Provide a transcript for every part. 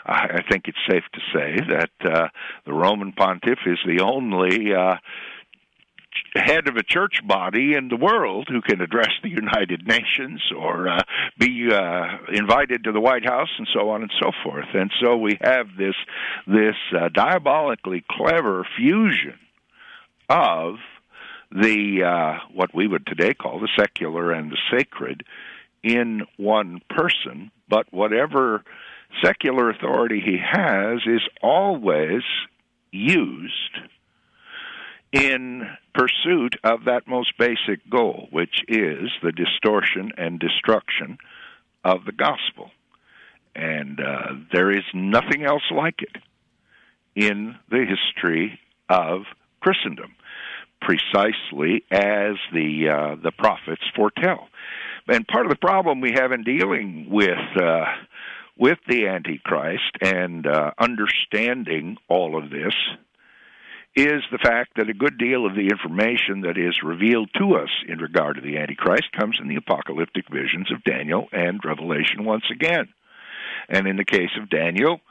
I think it's safe to say that the Roman pontiff is the only head of a church body in the world who can address the United Nations or be invited to the White House and so on and so forth. And so we have this diabolically clever fusion of the what we would today call the secular and the sacred in one person, but whatever secular authority he has is always used in pursuit of that most basic goal, which is the distortion and destruction of the gospel. And there is nothing else like it in the history of Christendom, precisely as the prophets foretell. And part of the problem we have in dealing with the Antichrist and understanding all of this is the fact that a good deal of the information that is revealed to us in regard to the Antichrist comes in the apocalyptic visions of Daniel and Revelation once again. And in the case of Daniel,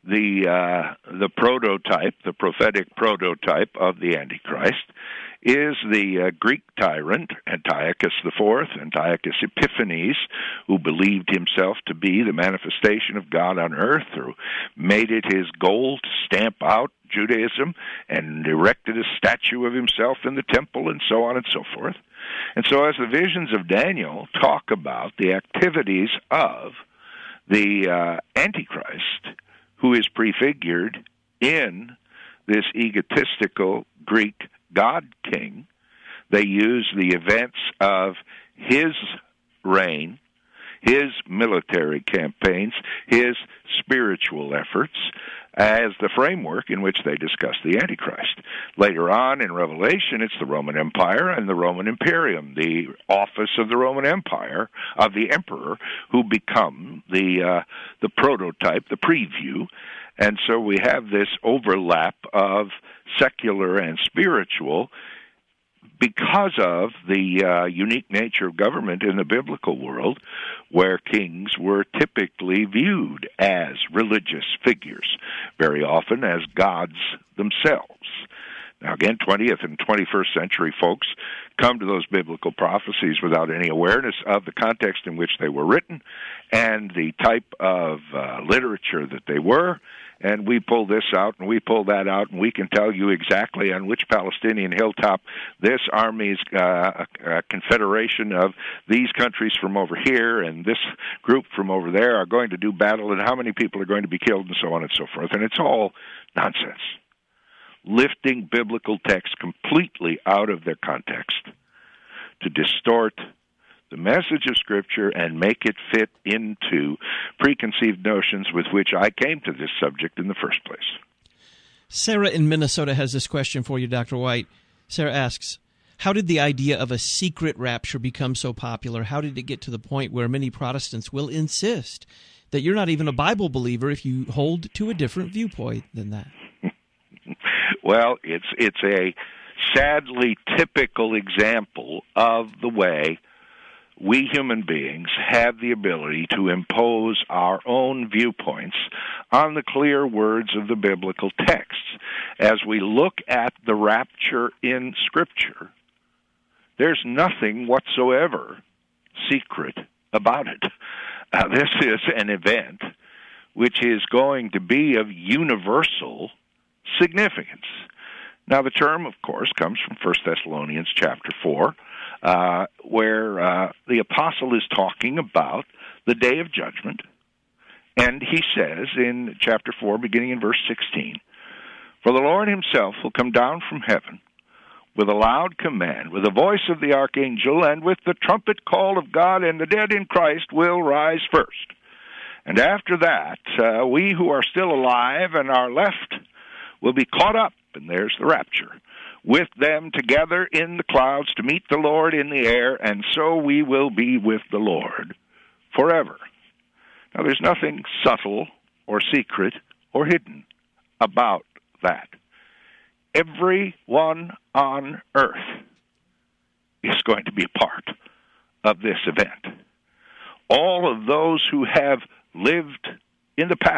the prototype, the prophetic prototype of the Antichrist, is the Greek tyrant Antiochus IV, Antiochus Epiphanes, who believed himself to be the manifestation of God on earth, who made it his goal to stamp out Judaism and erected a statue of himself in the temple and so on and so forth. And so as the visions of Daniel talk about the activities of the Antichrist, who is prefigured in this egotistical Greek God king, they use the events of his reign, his military campaigns, his spiritual efforts as the framework in which they discuss the Antichrist. Later on in Revelation, it's the Roman Empire and the Roman Imperium, the office of the Roman Empire, of the emperor, who become the prototype, the preview. And so we have this overlap of secular and spiritual because of the unique nature of government in the biblical world, where kings were typically viewed as religious figures, very often as gods themselves. Now again, 20th and 21st century folks come to those biblical prophecies without any awareness of the context in which they were written and the type of literature that they were. And we pull this out and we pull that out, and we can tell you exactly on which Palestinian hilltop this army's confederation of these countries from over here and this group from over there are going to do battle and how many people are going to be killed and so on and so forth. And it's all nonsense. Lifting biblical texts completely out of their context to distort the message of Scripture and make it fit into preconceived notions with which I came to this subject in the first place. Sarah in Minnesota has this question for you, Dr. White. Sarah asks, how did the idea of a secret rapture become so popular? How did it get to the point where many Protestants will insist that you're not even a Bible believer if you hold to a different viewpoint than that? Well, it's a sadly typical example of the way we human beings have the ability to impose our own viewpoints on the clear words of the biblical texts. As we look at the rapture in Scripture, there's nothing whatsoever secret about it. This is an event which is going to be of universal significance. Now, the term, of course, comes from 1 Thessalonians chapter 4, where the apostle is talking about the day of judgment. And he says in chapter 4, beginning in verse 16, "For the Lord himself will come down from heaven with a loud command, with the voice of the archangel, and with the trumpet call of God, and the dead in Christ will rise first. And after that, we who are still alive and are left will be caught up," and there's the rapture, "with them together in the clouds to meet the Lord in the air, and so we will be with the Lord forever." Now, there's nothing subtle or secret or hidden about that. Everyone on earth is going to be a part of this event. All of those who have lived in the past